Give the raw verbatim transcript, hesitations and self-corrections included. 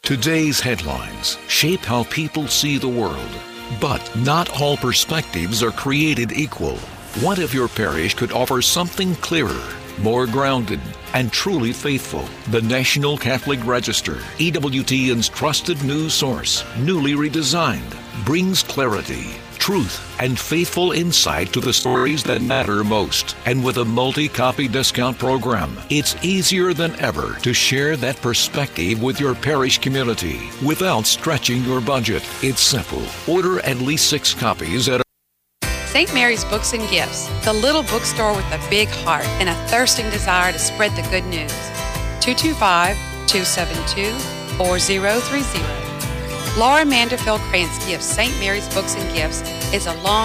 Today's headlines shape how people see the world. But not all perspectives are created equal. What if your parish could offer something clearer, more grounded, and truly faithful? The National Catholic Register, E W T N's trusted news source, newly redesigned, brings clarity, truth, and faithful insight to the stories that matter most. And with a multi-copy discount program, it's easier than ever to share that perspective with your parish community without stretching your budget. It's simple. Order at least six copies at Saint Mary's Books and Gifts, the little bookstore with a big heart and a thirsting desire to spread the good news. two two five, two seven two, four zero three zero. Laura Manderfield Krantz Gifts Saint Mary's Books and Gifts is a long